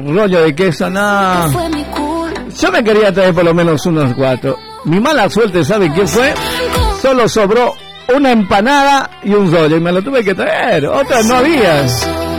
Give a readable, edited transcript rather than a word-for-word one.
rollo de queso, no. Yo me quería traer por lo menos unos 4. Mi mala suerte, ¿sabe qué fue? Solo sobró una empanada y un rollo, y me lo tuve que traer. Otras no había.